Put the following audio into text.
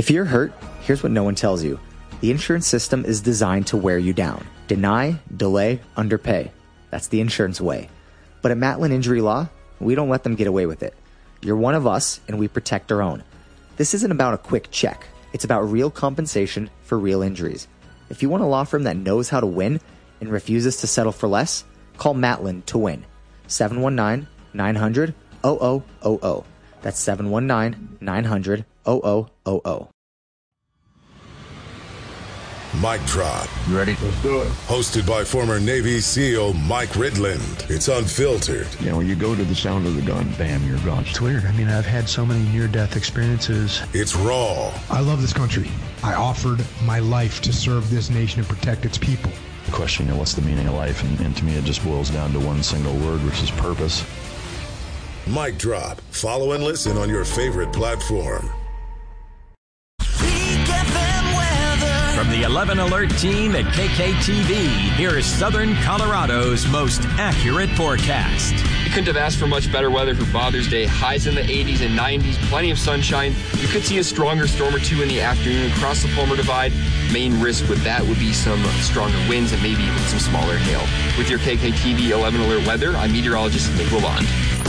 If you're hurt, here's what no one tells you. The insurance system is designed to wear you down. Deny, delay, underpay. That's the insurance way. But at Matlin Injury Law, we don't let them get away with it. You're one of us, and we protect our own. This isn't about a quick check. It's about real compensation for real injuries. If you want a law firm that knows how to win and refuses to settle for less, call Matlin to win. 719-900-0000. That's 719-900-0000. Mic Drop. You ready? Let's do it. Hosted by former Navy SEAL Mike Ridland. It's unfiltered. You know, when you go to the sound of the gun, bam, you're gone. It's weird. I mean, I've had so many near-death experiences. It's raw. I love this country. I offered my life to serve this nation and protect its people. The question, you know, what's the meaning of life? And to me, it just boils down to one single word, which is purpose. Mic Drop. Follow and listen on your favorite platform. From the 11 Alert team at KKTV, here is Southern Colorado's most accurate forecast. You couldn't have asked for much better weather for Father's Day. Highs in the 80s and 90s, plenty of sunshine. You could see a stronger storm or two in the afternoon across the Palmer Divide. Main risk with that would be some stronger winds and maybe even some smaller hail. With your KKTV 11 Alert weather, I'm meteorologist Nick Lalonde.